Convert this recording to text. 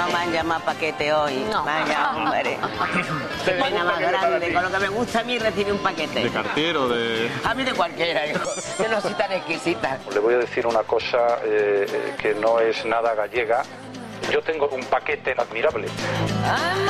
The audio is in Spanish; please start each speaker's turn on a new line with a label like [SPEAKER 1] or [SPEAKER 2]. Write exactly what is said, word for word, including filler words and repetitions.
[SPEAKER 1] No me han llamado paquete hoy.
[SPEAKER 2] No.
[SPEAKER 1] Vaya, hombre. Pena más grande. Con lo que me gusta a mí recibir un paquete.
[SPEAKER 3] ¿De cartero, de...?
[SPEAKER 1] A mí de cualquiera, hijo. Yo no soy tan exquisita.
[SPEAKER 4] Le voy a decir una cosa eh, que no es nada gallega. Yo tengo un paquete admirable.